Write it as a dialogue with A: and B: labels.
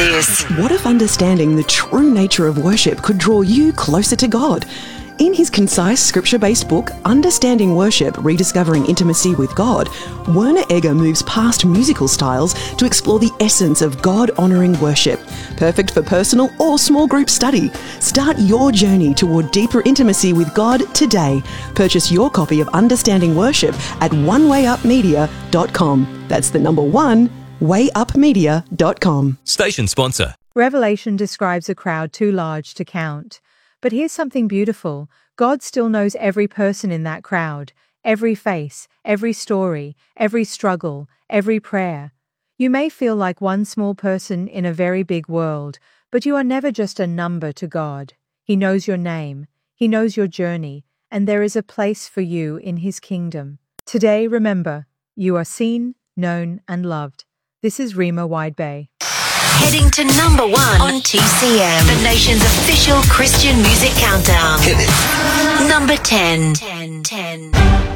A: this.
B: What if understanding the true nature of worship could draw you closer to God? In his concise scripture-based book, Understanding Worship, Rediscovering Intimacy with God, Werner Egger moves past musical styles to explore the essence of God-honouring worship. Perfect for personal or small group study. Start your journey toward deeper intimacy with God today. Purchase your copy of Understanding Worship at oneWayUpMedia.com. That's the number 1, wayupmedia.com.
C: Station sponsor.
D: Revelation describes a crowd too large to count. But here's something beautiful. God still knows every person in that crowd, every face, every story, every struggle, every prayer. You may feel like one small person in a very big world, but you are never just a number to God. He knows your name, He knows your journey, and there is a place for you in His kingdom. Today, remember, you are seen, known, and loved. This is Rima Wide Bay.
A: Heading to number 1 on TCM, the nation's official Christian music countdown. Hit it. Number 10.